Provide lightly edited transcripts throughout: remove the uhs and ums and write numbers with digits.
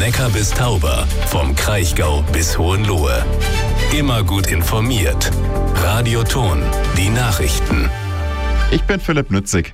Neckar bis Tauber, vom Kraichgau bis Hohenlohe. Immer gut informiert. Radio Thon, die Nachrichten. Ich bin Philipp Nützig.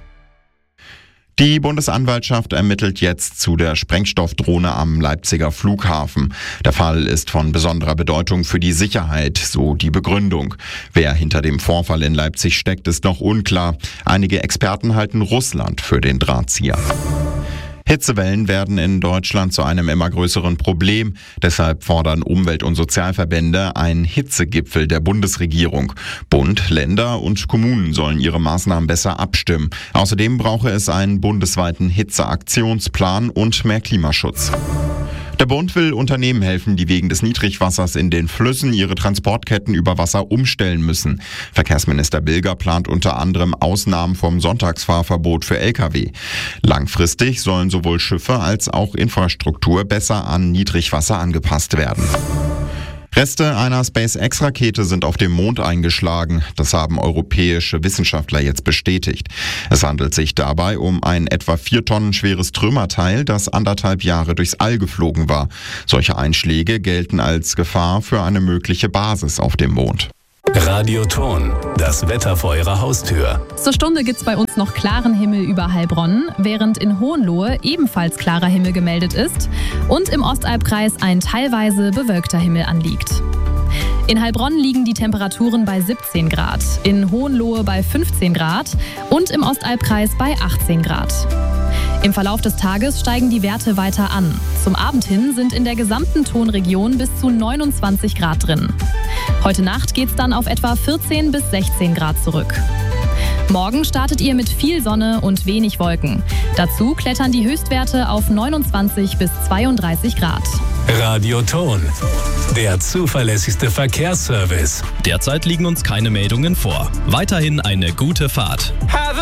Die Bundesanwaltschaft ermittelt jetzt zu der Sprengstoffdrohne am Leipziger Flughafen. Der Fall ist von besonderer Bedeutung für die Sicherheit, so die Begründung. Wer hinter dem Vorfall in Leipzig steckt, ist noch unklar. Einige Experten halten Russland für den Drahtzieher. Hitzewellen werden in Deutschland zu einem immer größeren Problem. Deshalb fordern Umwelt- und Sozialverbände einen Hitzegipfel der Bundesregierung. Bund, Länder und Kommunen sollen ihre Maßnahmen besser abstimmen. Außerdem brauche es einen bundesweiten Hitzeaktionsplan und mehr Klimaschutz. Der Bund will Unternehmen helfen, die wegen des Niedrigwassers in den Flüssen ihre Transportketten über Wasser umstellen müssen. Verkehrsminister Bilger plant unter anderem Ausnahmen vom Sonntagsfahrverbot für Lkw. Langfristig sollen sowohl Schiffe als auch Infrastruktur besser an Niedrigwasser angepasst werden. Reste einer SpaceX-Rakete sind auf dem Mond eingeschlagen. Das haben europäische Wissenschaftler jetzt bestätigt. Es handelt sich dabei um ein etwa 4 Tonnen schweres Trümmerteil, das 1,5 Jahre durchs All geflogen war. Solche Einschläge gelten als Gefahr für eine mögliche Basis auf dem Mond. Radio Thon, das Wetter vor Ihrer Haustür. Zur Stunde gibt's bei uns noch klaren Himmel über Heilbronn, während in Hohenlohe ebenfalls klarer Himmel gemeldet ist und im Ostalbkreis ein teilweise bewölkter Himmel anliegt. In Heilbronn liegen die Temperaturen bei 17 Grad, in Hohenlohe bei 15 Grad und im Ostalbkreis bei 18 Grad. Im Verlauf des Tages steigen die Werte weiter an. Zum Abend hin sind in der gesamten Thonregion bis zu 29 Grad drin. Heute Nacht geht's dann auf etwa 14 bis 16 Grad zurück. Morgen startet ihr mit viel Sonne und wenig Wolken. Dazu klettern die Höchstwerte auf 29 bis 32 Grad. Radio Thon, der zuverlässigste Verkehrsservice. Derzeit liegen uns keine Meldungen vor. Weiterhin eine gute Fahrt.